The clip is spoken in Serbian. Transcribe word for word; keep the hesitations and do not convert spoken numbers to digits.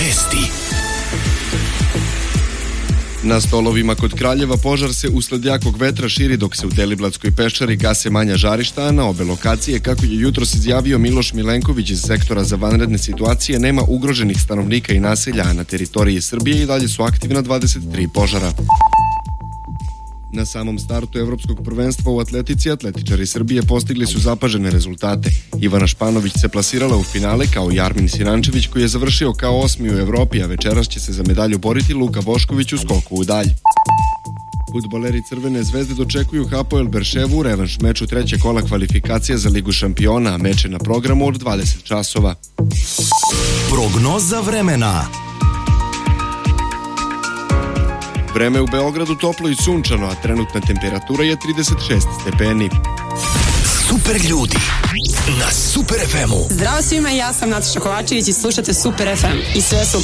Vesti. Na Stolovima kod Kraljeva požar se usled jakog vetra širi dok se u Deliblatskoj peščari gase manja žarišta, a na obe lokacije, kako je jutros izjavio Miloš Milenković iz sektora za vanredne situacije, nema ugroženih stanovnika i naselja, a na teritoriji Srbije i dalje su aktivna dvadeset tri požara. Na samom startu evropskog prvenstva u atletici atletičari Srbije postigli su zapažene rezultate. Ivana Španović se plasirala u finale kao i Armin Sinančević koji je završio kao osmi u Evropi, a večeras će se za medalju boriti Luka Bošković u skoku u dalj. Fudbaleri Crvene zvezde dočekuju Hapoel Berševu u revanš meču treće kola kvalifikacije za Ligu šampiona, a meč je na programu od dvadeset časova. Prognoza vremena. Vreme u Beogradu toplo i sunčano, a trenutna temperatura je trideset šest stepeni. Super ljudi na Super ef emu. Zdravo svima, ja sam Nataša Kovačević i slušate Super ef em i sve super.